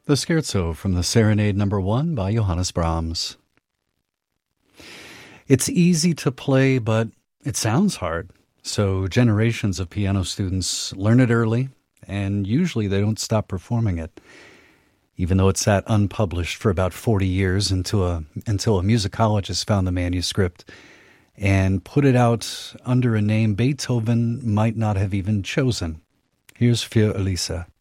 The Scherzo from the Serenade No. 1 by Johannes Brahms. It's easy to play, but it sounds hard. So generations of piano students learn it early, and usually they don't stop performing it. Even though it sat unpublished for about 40 years until a musicologist found the manuscript and put it out under a name Beethoven might not have even chosen. Here's Für Elisa.